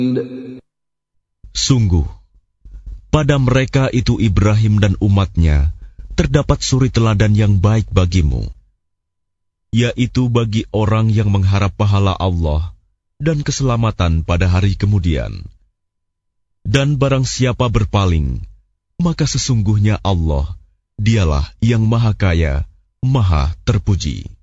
Sungguh, pada mereka itu Ibrahim dan umatnya terdapat suri teladan yang baik bagimu, yaitu bagi orang yang mengharap pahala Allah dan keselamatan pada hari kemudian. Dan barang siapa berpaling, maka sesungguhnya Allah, dialah yang maha kaya, maha terpuji.